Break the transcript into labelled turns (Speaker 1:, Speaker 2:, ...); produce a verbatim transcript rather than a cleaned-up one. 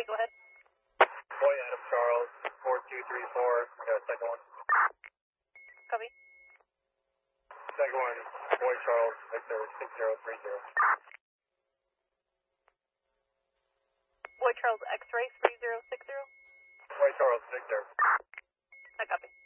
Speaker 1: go ahead.
Speaker 2: Boy Adam Charles, four two three four, I got a second one.
Speaker 1: Copy.
Speaker 2: Second one, Boy Charles, Victor six zero three zero.
Speaker 1: Boy Charles X-ray three zero six zero.
Speaker 2: Boy Charles, Victor.
Speaker 1: I copy.